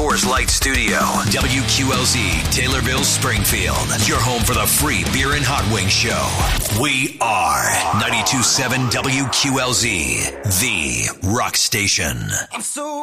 Coors Light Studio. WQLZ, Taylorville, Springfield. Your home for the free beer and hot wing show. We are 92.7 WQLZ, the rock station. I'm so